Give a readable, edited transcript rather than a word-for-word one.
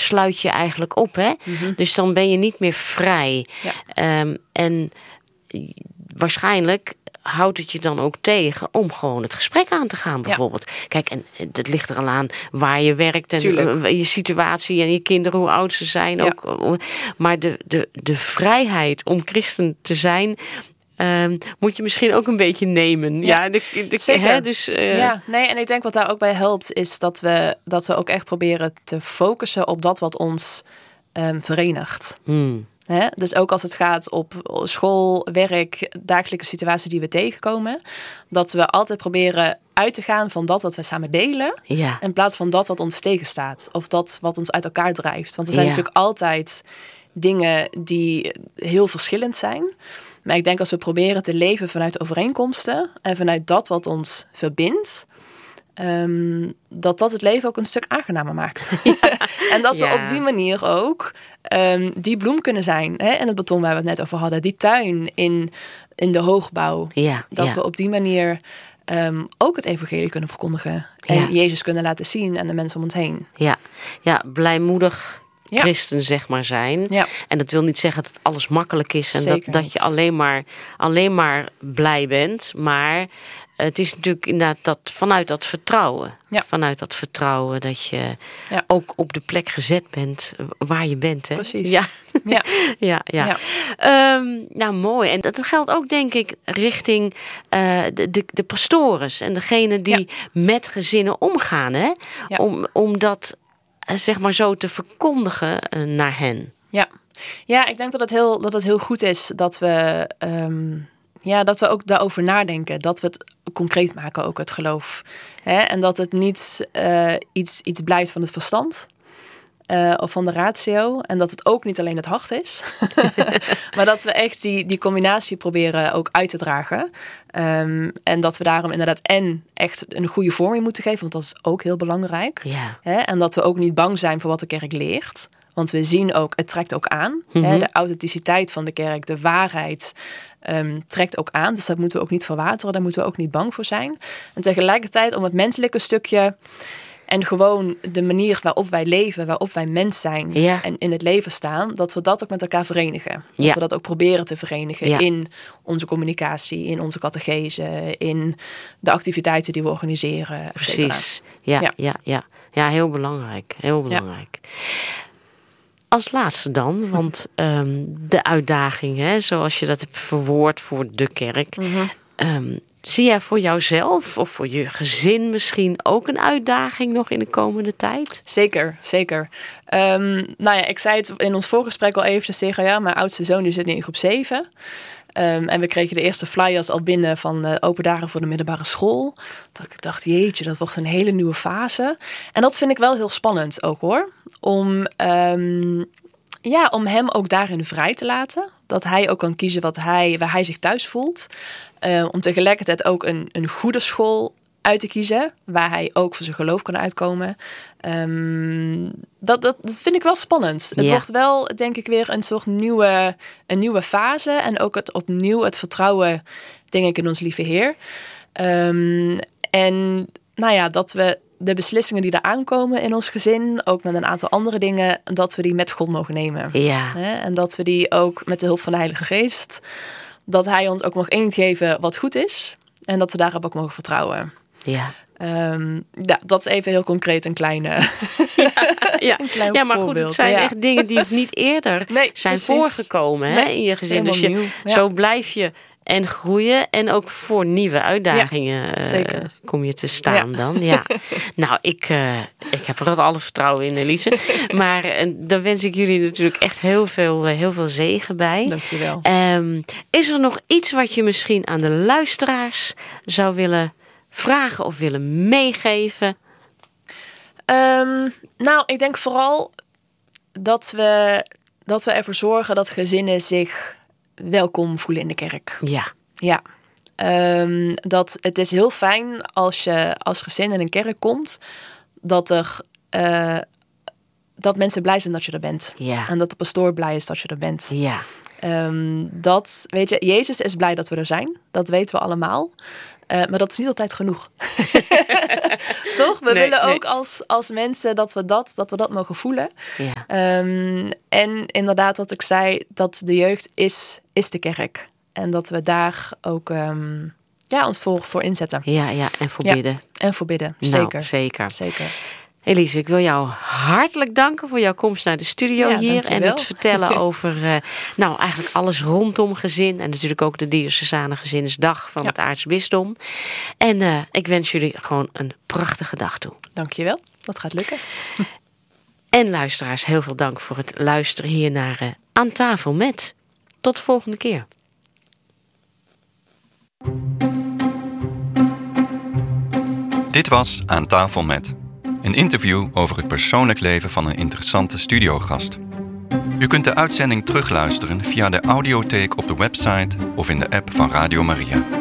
sluit je eigenlijk op. Hè? Mm-hmm. Dus dan ben je niet meer vrij. Ja. En waarschijnlijk houdt het je dan ook tegen om gewoon het gesprek aan te gaan, bijvoorbeeld. Ja. Kijk, en het ligt er al aan waar je werkt en je situatie en je kinderen, hoe oud ze zijn. Ja. Ook, maar de vrijheid om christen te zijn, moet je misschien ook een beetje nemen. Ja, zeker. Hè, dus, en ik denk wat daar ook bij helpt, is dat we ook echt proberen te focussen op dat wat ons verenigt. Hè? Dus ook als het gaat op school, werk, dagelijkse situaties die we tegenkomen, dat we altijd proberen uit te gaan van dat wat we samen delen, in plaats van dat wat ons tegenstaat of dat wat ons uit elkaar drijft. Want er zijn natuurlijk altijd dingen die heel verschillend zijn. Maar ik denk als we proberen te leven vanuit overeenkomsten en vanuit dat wat ons verbindt, dat het leven ook een stuk aangenamer maakt. En dat we op die manier ook die bloem kunnen zijn. Hè? En het beton waar we het net over hadden. Die tuin in de hoogbouw. Dat we op die manier ook het evangelie kunnen verkondigen. En Jezus kunnen laten zien aan de mensen om ons heen. Ja, blijmoedig christen zeg maar zijn. Ja. En dat wil niet zeggen dat alles makkelijk is en dat je alleen maar blij bent. Maar het is natuurlijk inderdaad vanuit dat vertrouwen. Ja. Vanuit dat vertrouwen dat je ook op de plek gezet bent waar je bent. Hè? Precies. Ja. Nou, mooi. En dat geldt ook, denk ik, richting de pastores en degene die met gezinnen omgaan. Hè? Ja. Om dat zeg maar zo te verkondigen naar hen. Ja, ik denk dat het heel goed is dat we ook daarover nadenken. Dat we het concreet maken, ook het geloof. Hè? En dat het niet iets blijft van het verstand of van de ratio. En dat het ook niet alleen het hart is. Maar dat we echt die combinatie proberen ook uit te dragen. En dat we daarom inderdaad echt een goede vorm in moeten geven. Want dat is ook heel belangrijk. Ja. Hè? En dat we ook niet bang zijn voor wat de kerk leert. Want we zien ook, het trekt ook aan. Mm-hmm. Hè? De authenticiteit van de kerk, de waarheid trekt ook aan. Dus dat moeten we ook niet verwateren. Daar moeten we ook niet bang voor zijn. En tegelijkertijd om het menselijke stukje en gewoon de manier waarop wij leven, waarop wij mens zijn en in het leven staan, dat we dat ook met elkaar verenigen. Dat we dat ook proberen te verenigen in onze communicatie, in onze catechese, in de activiteiten die we organiseren. Precies. Ja, heel belangrijk. Heel belangrijk. Ja. Als laatste dan, want de uitdaging, hè, zoals je dat hebt verwoord voor de kerk. Mm-hmm. Zie jij voor jouzelf of voor je gezin misschien ook een uitdaging nog in de komende tijd? Zeker. Ik zei het in ons voorgesprek al eventjes tegen mijn oudste zoon die zit nu in groep 7. En we kregen de eerste flyers al binnen van de open dagen voor de middelbare school. Dat ik dacht, jeetje, dat wordt een hele nieuwe fase. En dat vind ik wel heel spannend ook hoor. Om hem ook daarin vrij te laten. Dat hij ook kan kiezen waar hij zich thuis voelt. Om tegelijkertijd ook een goede school uit te kiezen. Waar hij ook voor zijn geloof kan uitkomen. Dat vind ik wel spannend. Het wordt wel, denk ik, weer een soort nieuwe fase. En ook opnieuw het vertrouwen, denk ik, in ons lieve Heer. Dat we de beslissingen die er aankomen in ons gezin, ook met een aantal andere dingen, dat we die met God mogen nemen. Ja. En dat we die ook met de hulp van de Heilige Geest, dat Hij ons ook mag ingeven wat goed is. En dat we daarop ook mogen vertrouwen. Ja. Dat is even heel concreet een kleine een klein maar voorbeeld. goed, het zijn echt dingen die niet eerder zijn voorgekomen hè, in je gezin. Dus zo blijf je en groeien en ook voor nieuwe uitdagingen kom je te staan dan. Ja. Nou, ik heb er alle vertrouwen in, Elise. Maar daar wens ik jullie natuurlijk echt heel veel zegen bij. Dankjewel. Is er nog iets wat je misschien aan de luisteraars zou willen vragen of willen meegeven? Ik denk vooral dat we ervoor zorgen dat gezinnen zich welkom voelen in de kerk. Ja. Dat het is heel fijn als je als gezin in een kerk komt, dat mensen blij zijn dat je er bent. Ja. En dat de pastoor blij is dat je er bent. Ja. Dat, weet je, Jezus is blij dat we er zijn. Dat weten we allemaal. Maar dat is niet altijd genoeg. Toch? We willen ook als mensen dat we dat mogen voelen. Ja. En inderdaad wat ik zei, dat de jeugd is de kerk. En dat we daar ook ons voor inzetten. Ja, en voor bidden. Ja, en voor bidden, zeker. Elise, ik wil jou hartelijk danken voor jouw komst naar de studio hier. En het vertellen over eigenlijk alles rondom gezin. En natuurlijk ook de Diocesane Gezinsdag van het Aartsbisdom. En ik wens jullie gewoon een prachtige dag toe. Dankjewel, dat gaat lukken. En luisteraars, heel veel dank voor het luisteren hier naar Aan Tafel Met. Tot de volgende keer. Dit was Aan Tafel Met. Een interview over het persoonlijk leven van een interessante studiogast. U kunt de uitzending terugluisteren via de audiotheek op de website of in de app van Radio Maria.